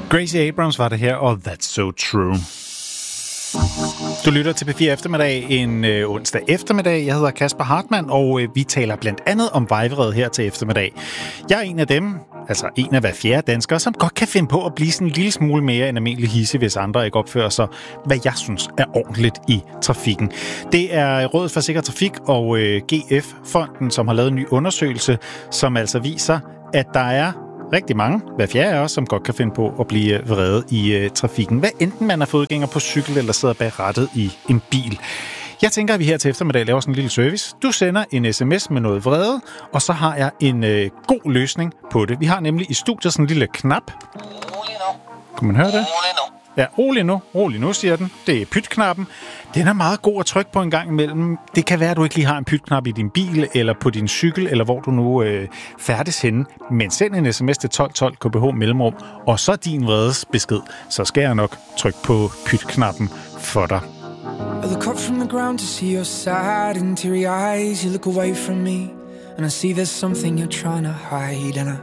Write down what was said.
Gracie Abrams var det her, og That's So True. Du lytter til P4 Eftermiddag en onsdag eftermiddag. Jeg hedder Kasper Hartmann, og vi taler blandt andet om vejvred her til eftermiddag. Jeg er en af dem, altså en af hver fjerde dansker, som godt kan finde på at blive sådan en lille smule mere end almindelig hisse, hvis andre ikke opfører sig, hvad jeg synes er ordentligt i trafikken. Det er Rådet for Sikker Trafik og GF-fonden, som har lavet en ny undersøgelse, som altså viser, at der er rigtig mange, hver fjerde af os, som godt kan finde på at blive vrede i trafikken. Hvad enten man er fodgænger på cykel eller sidder bag rattet i en bil. Jeg tænker, at vi her til eftermiddag laver sådan en lille service. Du sender en sms med noget vrede, og så har jeg en god løsning på det. Vi har nemlig i studiet sådan en lille knap. Rolig nu. Kan man høre det? Rolig nu. Ja, rolig nu, siger den. Det er pytknappen. Den er meget god at trykke på en gang imellem. Det kan være, at du ikke lige har en pytknap i din bil, eller på din cykel, eller hvor du nu færdes henne. Men send en sms til 1212 KBH mellemrum, og så din vredesbesked. Så skal jeg nok trykke på pytknappen for dig. I look up from the ground to see your sad and teary eyes. You look away from me, and I see there's something you're trying to hide. And I